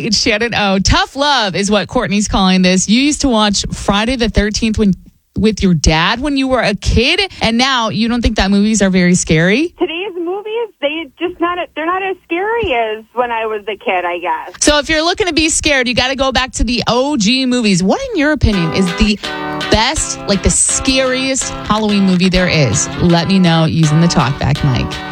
It's Shannon O. Tough love is what Courtney's calling this. You used to watch Friday the 13th with your dad when you were a kid, and now you don't think that movies are very scary? Today's movies, they're not as scary as when I was a kid, I guess. So if you're looking to be scared, you got to go back to the OG movies. What, in your opinion, is the best, like the scariest Halloween movie there is? Let me know using the talkback mic.